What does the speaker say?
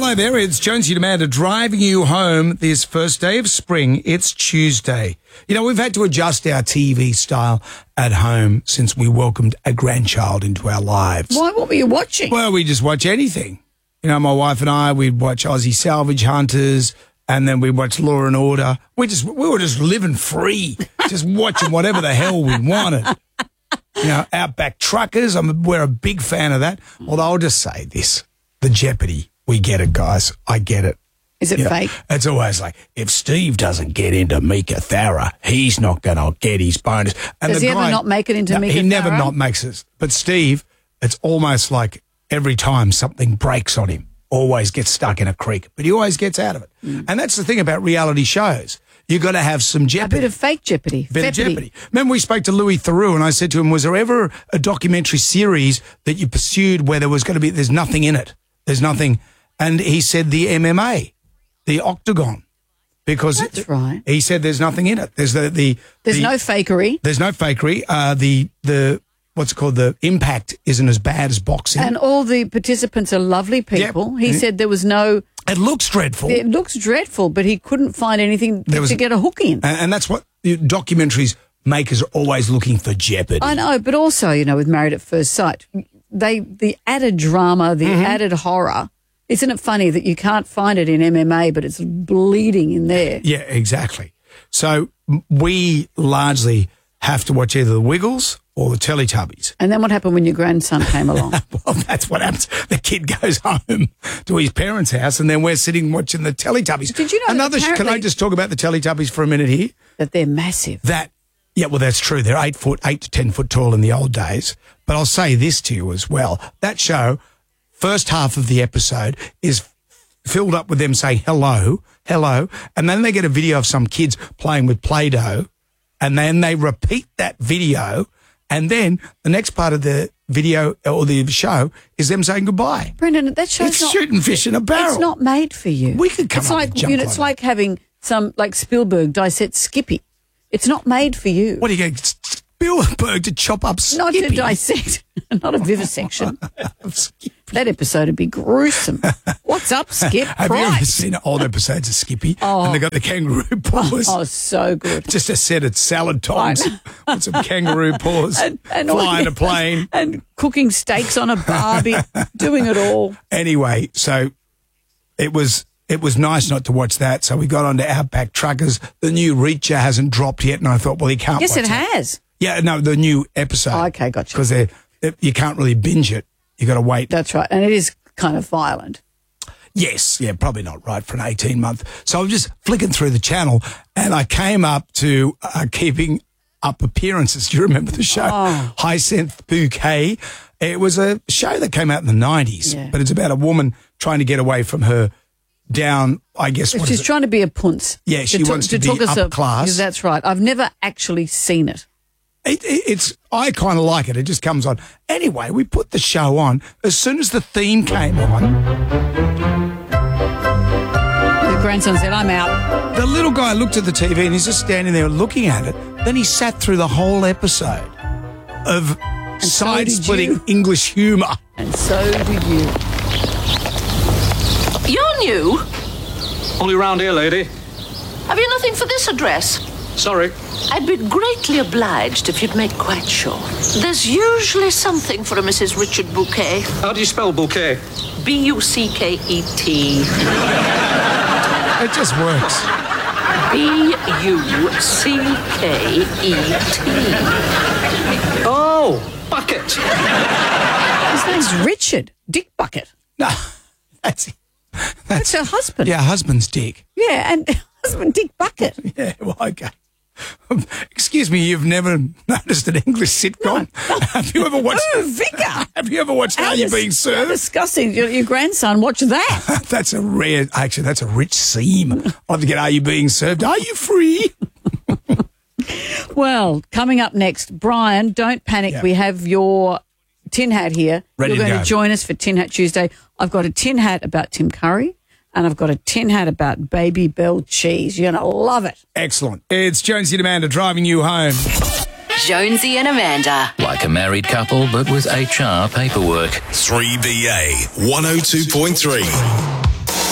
Hello there, it's Jonesy and Amanda driving you home this first day of spring. It's Tuesday. You know, we've had to adjust our TV style at home since we welcomed a grandchild into our lives. Why? What were you watching? Well, we just watch anything. You know, my wife and I, we'd watch Aussie Salvage Hunters, and then we'd watch Law and Order. We were just living free, just watching whatever the hell we wanted. You know, Outback Truckers, we're a big fan of that. Although I'll just say this, the Jeopardy, we get it, guys. I get it. Is it fake? It's always like, if Steve doesn't get into Mika Thara, he's not going to get his bonus. And Does he ever not make it into Mika Thara? He never not makes it. But Steve, it's almost like every time something breaks on him, always gets stuck in a creek, but he always gets out of it. And that's the thing about reality shows. You've got to have some jeopardy. A bit of fake jeopardy. Bit of jeopardy. Remember we spoke to Louis Theroux and I said to him, was there ever a documentary series that you pursued where there's nothing in it? There's nothing. And he said the MMA, the Octagon. Because that's right. He said there's nothing in it. There's no fakery. There's no fakery. The what's it called? The impact isn't as bad as boxing. And all the participants are lovely people. Yep. He said there was no... It looks dreadful. It looks dreadful, but he couldn't find anything to get a hook in. And that's what the documentaries makers are always looking for, jeopardy. I know, but also, you know, with Married at First Sight, the added drama, the added horror, isn't it funny that you can't find it in MMA, but it's bleeding in there? Yeah, exactly. So we largely have to watch either the Wiggles or the Teletubbies. And then what happened when your grandson came along? Well, that's what happens. The kid goes home to his parents' house and then we're sitting watching the Teletubbies. Did you know can I just talk about the Teletubbies for a minute here? That they're massive. Yeah, well, that's true. They're 8 to 10 foot tall in the old days. But I'll say this to you as well. That show, first half of the episode is filled up with them saying hello, hello, and then they get a video of some kids playing with Play-Doh, and then they repeat that video, and then the next part of the video or the show is them saying goodbye. Brendan, that show's not shooting fish in a barrel. It's not made for you. We could come up with junk it's like having some, like Spielberg dissect Skippy. It's not made for you. What are you going to Spielberg to chop up Skippy? Not to dissect, not a vivisection. That episode would be gruesome. What's up, Skip? Have you ever seen old episodes of Skippy? Oh. And they got the kangaroo paws. Oh, so good. Just a set of salad tongs with some kangaroo paws, and flying a plane. And cooking steaks on a barbie, doing it all. Anyway, so it was nice not to watch that. So we got onto Outback Truckers. The new Reacher hasn't dropped yet, and I thought, well, he can't watch it has. Yeah, no, the new episode. Oh, okay, gotcha. Because you can't really binge it. You got to wait. That's right. And it is kind of violent. Yes. Yeah, probably not right for an 18-month. So I was just flicking through the channel and I came up to Keeping Up Appearances. Do you remember the show? Oh. Hyacinth Bouquet. It was a show that came out in the 90s, but it's about a woman trying to get away from her down, I guess. She's trying to be a punce. Yeah, she wants to be upper class. That's right. I've never actually seen it. I kind of like it. It just comes on. Anyway, we put the show on. As soon as the theme came on, the grandson said, I'm out. The little guy looked at the TV and he's just standing there looking at it. Then he sat through the whole episode of side-splitting English humour. And so did you. You're new? Only round here, lady. Have you nothing for this address? Sorry. I'd be greatly obliged if you'd make quite sure. There's usually something for a Mrs. Richard Bouquet. How do you spell bouquet? B-U-C-K-E-T. It just works. B-U-C-K-E-T. Oh, bucket. His name's Richard. Dick Bucket. No, that's her husband. Yeah, husband's Dick. Yeah, and husband Dick Bucket. Yeah, well, okay. Excuse me, you've never noticed an English sitcom? No. Have you ever watched... Oh, Vicar! Have you ever watched How You Being Served? How disgusting. Your grandson watched that. That's a rich seam. I'll have to get Are You Being Served? Are you free? Well, coming up next, Brian, don't panic. We have your tin hat here. Ready You're going to join us for Tin Hat Tuesday. I've got a tin hat about Tim Curry. And I've got a tin hat about Baby Bell cheese. You're going to love it. Excellent. It's Jonesy and Amanda driving you home. Jonesy and Amanda. Like a married couple, but with HR paperwork. 3BA 102.3.